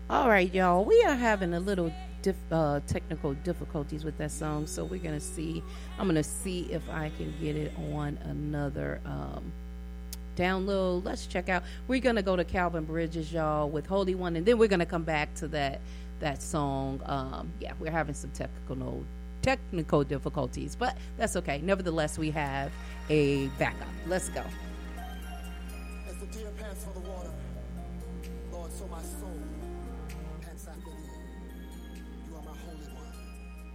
All right, y'all. We are having a little technical difficulties with that song, so we're gonna see. I'm gonna see if I can get it on another download. Let's check out. We're gonna go to Calvin Bridges, y'all, with Holy One, and then we're gonna come back to that song. Yeah, we're having some technical difficulties, but that's okay. Nevertheless, we have a backup. Let's go. As the deer pants for the water, Lord, so my soul pants after thee. You are my holy one.